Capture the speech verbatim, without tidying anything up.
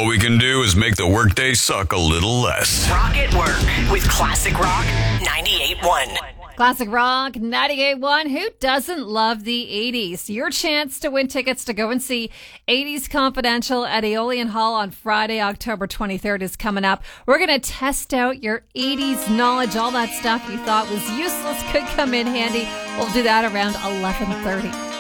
All we can do is make the workday suck a little less. Rock at Work with Classic Rock ninety-eight point one. Classic Rock ninety-eight point one. Who doesn't love the eighties? Your chance to win tickets to go and see eighties Confidential at Aeolian Hall on Friday, October twenty-third is coming up. We're going to test out your eighties knowledge. All that stuff you thought was useless could come in handy. We'll do that around eleven thirty.